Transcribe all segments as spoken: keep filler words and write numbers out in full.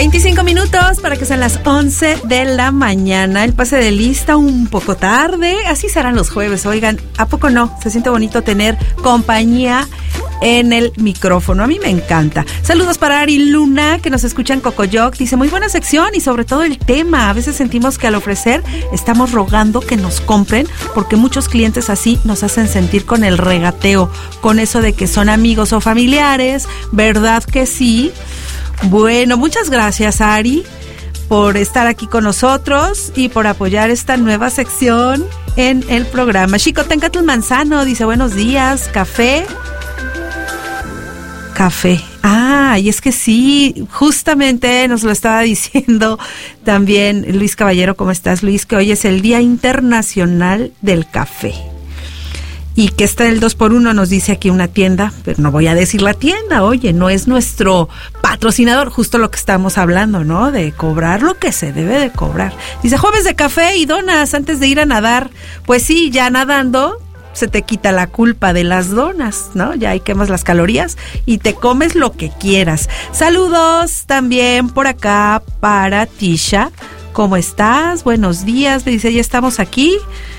veinticinco minutos para que sean las once de la mañana. El pase de lista un poco tarde. Así serán los jueves. Oigan, ¿a poco no? Se siente bonito tener compañía en el micrófono. A mí me encanta. Saludos para Ari Luna, que nos escucha en Cocoyoc. Dice, muy buena sección y sobre todo el tema. A veces sentimos que al ofrecer estamos rogando que nos compren, porque muchos clientes así nos hacen sentir con el regateo, con eso de que son amigos o familiares. ¿Verdad que sí? Bueno, muchas gracias, Ari, por estar aquí con nosotros y por apoyar esta nueva sección en el programa. Chico Tencatl Manzano dice, buenos días, café. Café. Ah, y es que sí, justamente nos lo estaba diciendo también Luis Caballero. ¿Cómo estás, Luis? Que hoy es el Día Internacional del Café. Y que está el dos por uno, nos dice aquí una tienda, pero no voy a decir la tienda, oye, no es nuestro patrocinador, justo lo que estamos hablando, ¿no? De cobrar lo que se debe de cobrar. Dice, jueves de café y donas antes de ir a nadar. Pues sí, ya nadando se te quita la culpa de las donas, ¿no? Ya ahí quemas las calorías y te comes lo que quieras. Saludos también por acá para Tisha. ¿Cómo estás? Buenos días. Me dice, ya estamos aquí.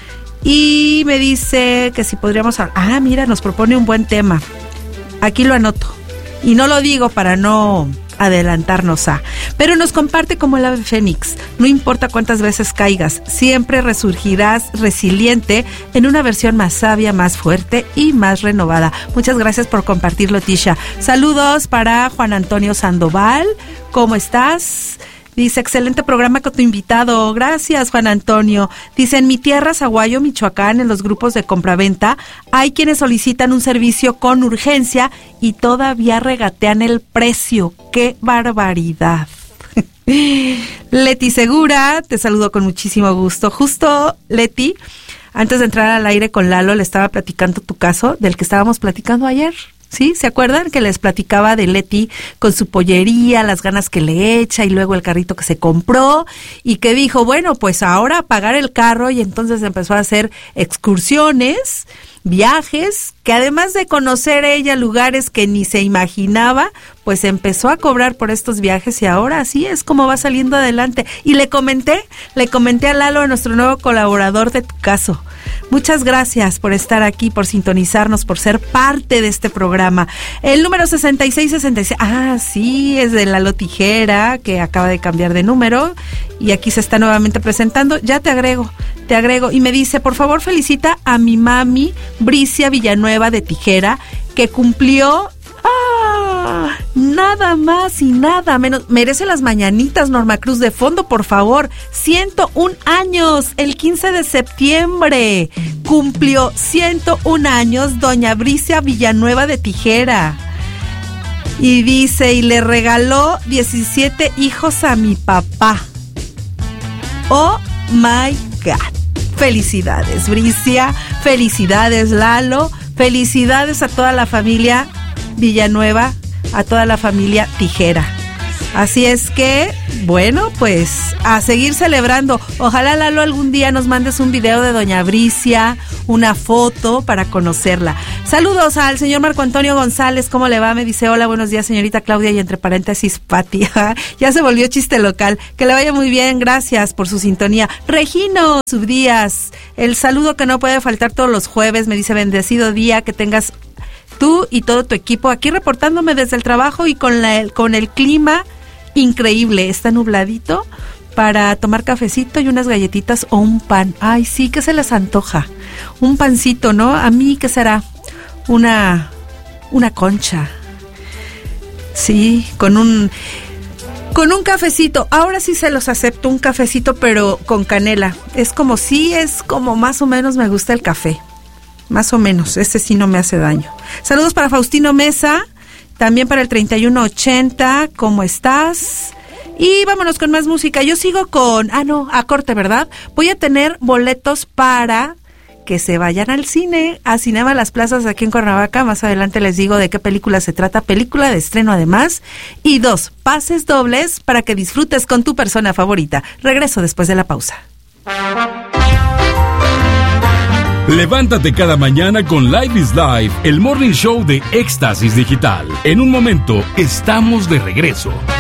Y me dice que si podríamos hablar. Ah, mira, nos propone un buen tema. Aquí lo anoto. Y no lo digo para no adelantarnos a. Pero nos comparte como el ave fénix. No importa cuántas veces caigas, siempre resurgirás resiliente en una versión más sabia, más fuerte y más renovada. Muchas gracias por compartirlo, Tisha. Saludos para Juan Antonio Sandoval. ¿Cómo estás? Dice, excelente programa con tu invitado. Gracias, Juan Antonio. Dice, en mi tierra, Zaguayo, Michoacán, en los grupos de compraventa, hay quienes solicitan un servicio con urgencia y todavía regatean el precio. ¡Qué barbaridad! Leti Segura, te saludo con muchísimo gusto. Justo, Leti, antes de entrar al aire con Lalo, le estaba platicando tu caso, del que estábamos platicando ayer. ¿Sí? ¿Se acuerdan que les platicaba de Leti con su pollería, las ganas que le echa y luego el carrito que se compró y que dijo, bueno, pues ahora a pagar el carro, y entonces empezó a hacer excursiones, viajes, que además de conocer ella lugares que ni se imaginaba, pues empezó a cobrar por estos viajes y ahora así es como va saliendo adelante. Y le comenté, le comenté a Lalo, a nuestro nuevo colaborador, de tu caso. Muchas gracias por estar aquí, por sintonizarnos, por ser parte de este programa. El número sesenta y seis sesenta y seis, ah, sí, es de Lalo Tijera, que acaba de cambiar de número y aquí se está nuevamente presentando. Ya te agrego, te agrego. Y me dice, por favor, felicita a mi mami, Bricia Villanueva de Tijera, que cumplió... ¡Ah! Nada más y nada menos. Merece las mañanitas, Norma Cruz, de fondo, por favor. ciento un años, el quince de septiembre. Cumplió ciento un años doña Bricia Villanueva de Tijera. Y dice, y le regaló diecisiete hijos a mi papá. Oh my God. Felicidades, Bricia. Felicidades, Lalo. Felicidades a toda la familia Villanueva, a toda la familia Tijera. Así es que, bueno, pues a seguir celebrando. Ojalá, Lalo, algún día nos mandes un video de doña Bricia, una foto para conocerla. Saludos al señor Marco Antonio González. ¿Cómo le va? Me dice, hola, buenos días, señorita Claudia, y entre paréntesis, Pati. Ya se volvió chiste local. Que le vaya muy bien, gracias por su sintonía. Regino Subdías, el saludo que no puede faltar todos los jueves. Me dice, bendecido día, que tengas tú y todo tu equipo aquí reportándome desde el trabajo y con, la, con el clima increíble. Está nubladito para tomar cafecito y unas galletitas o un pan. Ay, sí, ¿qué se les antoja? Un pancito, ¿no? A mí, ¿qué será? Una, una concha. Sí, con un... Con un cafecito. Ahora sí se los acepto, un cafecito, pero con canela. Es como, sí, es como más o menos me gusta el café. Más o menos, ese sí no me hace daño. Saludos para Faustino Mesa, también para el treinta y uno ochenta, ¿cómo estás? Y vámonos con más música. Yo sigo con, ah no, a corte, ¿verdad? Voy a tener boletos para que se vayan al cine, a Cinema Las Plazas aquí en Cuernavaca. Más adelante les digo de qué película se trata, película de estreno además. Y dos, pases dobles para que disfrutes con tu persona favorita. Regreso después de la pausa. Levántate cada mañana con Live is Live, el morning show de Éxtasis Digital. En un momento, estamos de regreso.